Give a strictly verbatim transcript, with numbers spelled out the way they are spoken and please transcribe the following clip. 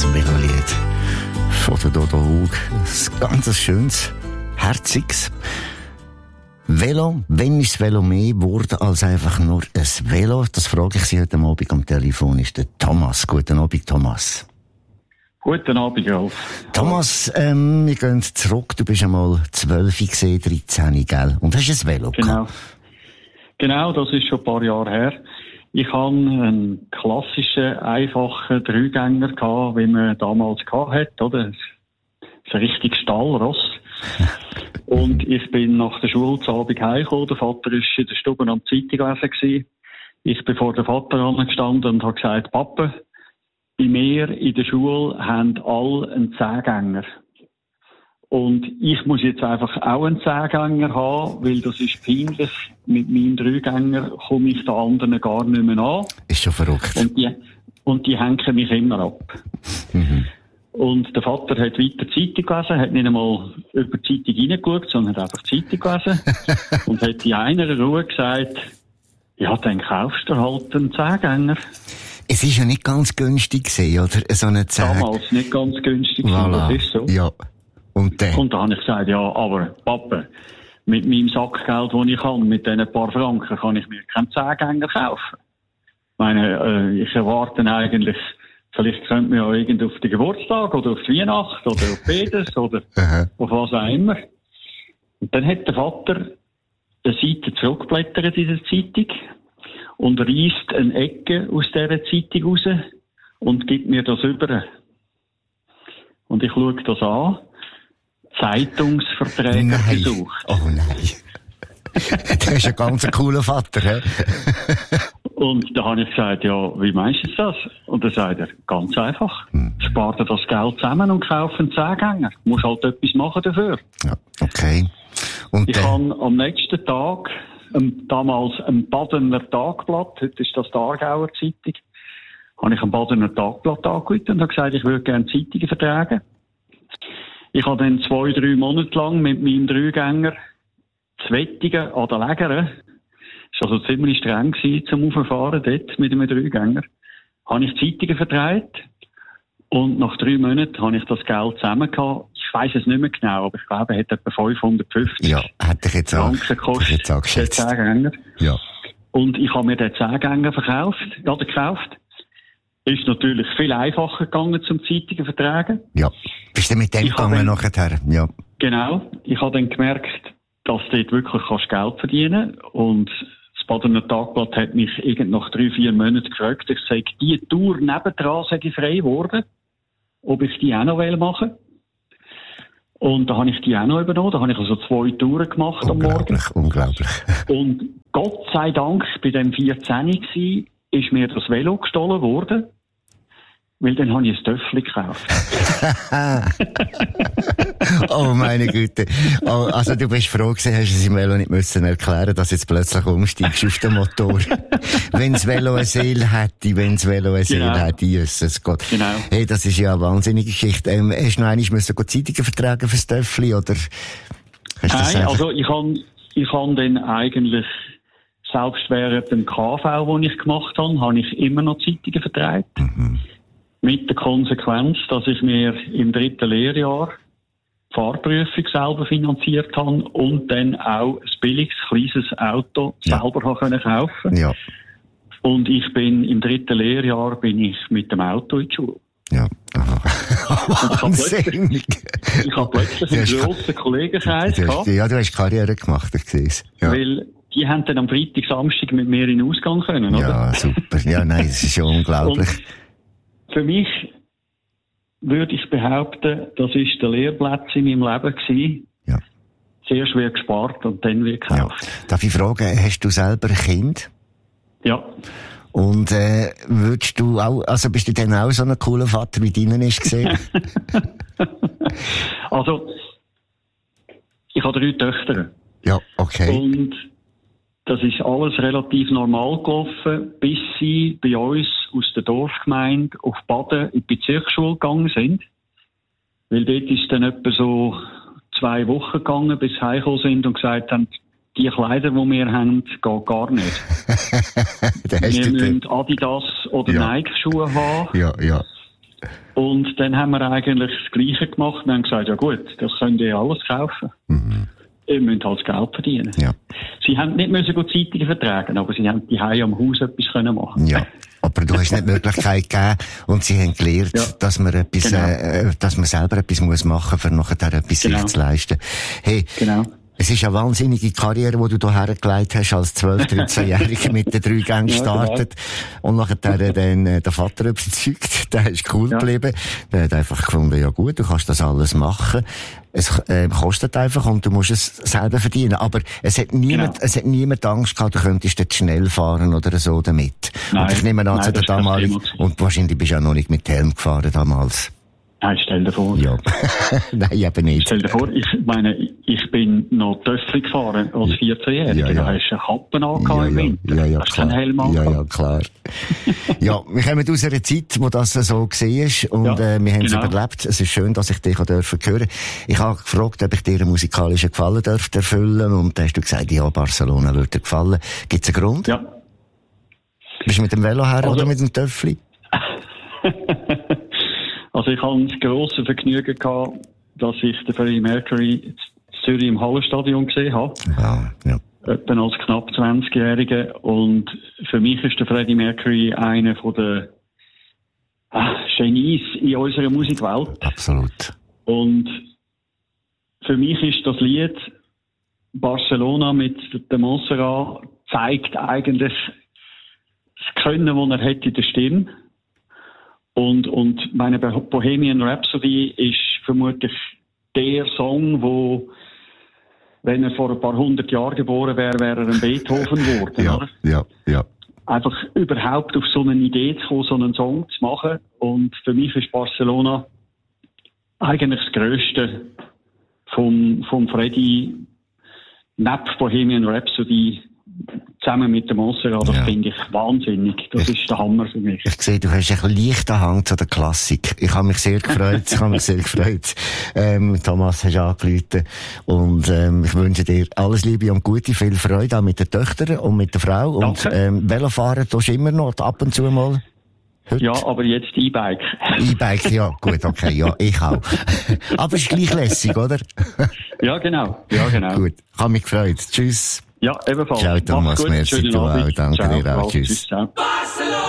das Velolied von der Dodo Hug. Ein ganz schönes, herziges Velo. Wenn ist das Velo mehr geworden als einfach nur ein Velo? Das frage ich Sie heute Abend am Telefon. Ist der Thomas. Guten Abend, Thomas. Guten Abend, Rolf. Thomas, ähm, wir gehen zurück. Du bist einmal zwölf gesehen, dreizehn, gell? Und hast ein Velo Genau. gehabt? Genau, das ist schon ein paar Jahre her. Ich hatte einen klassischen, einfachen Dreigänger gehabt, wie man damals hatte, oder? Ein richtig Stahlross. Und ich bin nach der Schule zu Abend heimgekommen. Der Vater war in der Stube am Zeitung lesen. Ich bin vor dem Vater angestanden und habe gesagt, Papa, bei mir in der Schule haben alle einen Zehngänger. Und ich muss jetzt einfach auch einen Zehngänger haben, weil das ist peinlich. Mit meinem Dreigänger komme ich den anderen gar nicht mehr an. Ist schon verrückt. Und die, und die hängen mich immer ab. Mhm. Und der Vater hat weiter Zeitung gelesen, hat nicht einmal über die Zeitung reingeschaut, sondern hat einfach Zeitung gelesen. Und hat in einer Ruhe gesagt, ja, dann kaufst du halt einen Zehngänger. Es ist ja nicht ganz günstig gewesen, oder? So eine Zehn... Damals nicht ganz günstig, voilà. Das ist so. Ja. Und dann? Und dann habe ich gesagt, ja, aber Papa, mit meinem Sackgeld, das ich habe, mit diesen paar Franken, kann ich mir keinen Zehngänger kaufen. Ich meine, äh, ich erwarte eigentlich, vielleicht könnte man ja irgend auf den Geburtstag oder auf die Weihnacht oder auf beides oder auf was auch immer. Und dann hat der Vater eine Seite zurückgeblättert in der Zeitung und reißt eine Ecke aus dieser Zeitung raus und gibt mir das über. Und ich schaue das an. Zeitungsverträge gesucht. Oh nein. Das ist ein ganz cooler Vater, hä? Und da habe ich gesagt, ja, wie meinst du das? Und dann sagt er, ganz einfach. Hm. Spar dir das Geld zusammen und kauf einen Zehngänger. Du musst halt etwas machen dafür. Ja, okay. Und ich habe am nächsten Tag, ähm, damals ein Badener Tagblatt, heute ist das die Aargauer Zeitung, habe ich ein Badener Tagblatt angerufen und habe gesagt, ich würde gerne Zeitungen vertragen. Ich habe dann zwei, drei Monate lang mit meinem Dreigänger zu Wettigen an der Lägere, das war also ziemlich streng gewesen, zum Auffahren dort mit einem Dreigänger, habe ich Zeitungen verteilt und nach drei Monaten habe ich das Geld zusammen gehabt. Ich weiss es nicht mehr genau, aber ich glaube, er hat etwa fünfhundertfünfzig ja, hätte ich jetzt auch, Franken gekostet, der Zehngänger. Ja. Und ich habe mir den Zehngänger verkauft, oder gekauft. Ist natürlich viel einfacher gegangen zum Zeitungen vertragen. Ja. Bist du mit dem gegangen nachher? Ja. Genau. Ich habe dann gemerkt, dass du dort wirklich kannst Geld verdienen kannst. Und das Badener Tagblatt hat mich irgend nach drei, vier Monaten gefragt, ich sage, die Tour nebendran sei ich frei geworden, ob ich die auch noch machen will. Und da habe ich die auch noch übernommen. Da habe ich also zwei Touren gemacht am Morgen. Unglaublich. Und Gott sei Dank, bei dem vierzehn war, ist mir das Velo gestohlen worden, weil dann habe ich ein Töffel gekauft. Oh meine Güte. Oh, also du bist froh gewesen, hast es im Velo nicht müssen erklären, dass du jetzt plötzlich umsteigst auf den Motor. Wenn das Velo eine Seele hätte, wenn das Velo eine Seele genau. hätte, Jesus Gott. Genau. Hey, das ist ja eine wahnsinnige Geschichte. Ähm, hast du noch einmal müssen Zeitungen vertragen fürs Töffel, oder? Hast Nein, also ich habe ich hab dann eigentlich selbst während dem K V, den ich gemacht habe, habe ich immer noch Zeitungen verteilt. Mhm. Mit der Konsequenz, dass ich mir im dritten Lehrjahr die Fahrprüfung selber finanziert habe und dann auch ein billiges, kleines Auto ja. selber habe können kaufen. Ja. Und ich bin im dritten Lehrjahr bin ich mit dem Auto in die Schule. Ja. Wahnsinnig. Ich habe plötzlich einen grossen Kollegenkreis gehabt. Ja, du hast Karriere gemacht, ich sehe es. Ja. Weil die haben dann am Freitag, Samstag mit mir in den Ausgang können, oder? Ja, super. Ja, nein, das ist ja unglaublich. Und für mich würde ich behaupten, das ist der Lehrplatz in meinem Leben gewesen. Ja. Zuerst wird gespart und dann wird gekauft. Ja. Darf ich fragen, hast du selber ein Kind? Ja. Und äh, würdest du auch, also bist du dann auch so ein cooler Vater, wie deinen ist gesehen? Also, ich habe drei Töchter. Ja, okay. Und das ist alles relativ normal gelaufen, bis sie bei uns aus der Dorfgemeinde auf Baden in die Bezirksschule gegangen sind. Weil dort ist dann etwa so zwei Wochen gegangen, bis sie heimgekommen sind und gesagt haben, die Kleider, die wir haben, geht gar nicht. wir müssen Adidas oder ja. Nike-Schuhe haben. Ja, ja. Und dann haben wir eigentlich das Gleiche gemacht und haben gesagt, ja gut, das könnt ihr alles kaufen. Mhm. Ihr müsst halt das Geld verdienen. Ja. Sie haben nicht müssen gut Zeitungen vertragen, aber sie haben die Hause am Haus etwas können machen. Ja. Aber du hast nicht die Möglichkeit gegeben und sie haben gelernt, ja. dass man etwas, genau. äh, dass man selber etwas muss machen, für nachher etwas genau. sich zu leisten. Hey. Genau. Es ist eine wahnsinnige Karriere, die du hier hergelegt hast, als zwölf-, dreizehn-Jähriger mit den drei Gängen gestartet. Ja, und nachher dann äh, der Vater überzeugt. Der ist cool ja. geblieben. Der hat einfach gefunden, ja gut, du kannst das alles machen. Es äh, kostet einfach und du musst es selber verdienen. Aber es hat niemand, genau. es hat niemand Angst gehabt, du könntest dort schnell fahren oder so damit. Nein, und ich nehme an, zu der damaligen, und wahrscheinlich bist du auch noch nicht mit Helm gefahren damals. Nein, stell dir vor. Ja. Nein, eben nicht. Stell dir vor, ich meine, ich bin noch Töffel gefahren als vierzehnjähriger. Ja, ja. Da hast du einen Kappen angehauen im Winter. Ja, ja, hast klar. keinen Helm ja, ja, klar. Ja, wir kommen aus einer Zeit, wo das so war und ja, äh, wir haben es genau. überlebt. Es ist schön, dass ich dich dürfen hören. Ich habe gefragt, ob ich dir einen musikalischen Gefallen dürfte erfüllen und da hast du gesagt, ja, Barcelona würde dir gefallen. Gibt es einen Grund? Ja. Bist du mit dem Velo her also, oder mit dem Töffli? Also ich hatte das grosse Vergnügen gehabt, dass ich den Freddie Mercury in Zürich im Hallenstadion gesehen habe. Wow, ja. Etwa als knapp zwanzigjähriger. Und für mich ist der Freddie Mercury einer von den ah, Genies in unserer Musikwelt. Absolut. Und für mich ist das Lied Barcelona mit dem Montserrat zeigt eigentlich das Können, das er hat in der Stimme. Und, und meine Bohemian Rhapsody ist vermutlich der Song, wo, wenn er vor ein paar hundert Jahren geboren wäre, wäre er ein Beethoven geworden, ja, oder? Ja, ja. Einfach überhaupt auf so eine Idee zu kommen, so einen Song zu machen. Und für mich ist Barcelona eigentlich das Grösste vom, vom Freddy, neben Bohemian Rhapsody, zusammen mit dem Montserrat, das ja. finde ich wahnsinnig. Das ich, ist der Hammer für mich. Ich sehe, du hast einen leichten Hang zu der Klassik. Ich habe mich sehr gefreut. ich habe mich sehr gefreut. Ähm, Thomas, hast du angerufen. Und, ähm, ich wünsche dir alles Liebe und Gute, viel Freude auch mit den Töchtern und mit der Frau. Danke. Und, ähm, Velofahren tust du immer noch, ab und zu mal? Heute? Ja, aber jetzt E-Bike. E-Bike, ja, gut, okay, ja, ich auch. Aber es ist gleich lässig, oder? Ja, genau. Ja, genau. Gut. Ich habe mich gefreut. Tschüss. Ja, ebenfalls. Ciao, Thomas. Merci, du auch. Danke ciao, dir auch. Tschüss. Tschüss, ciao.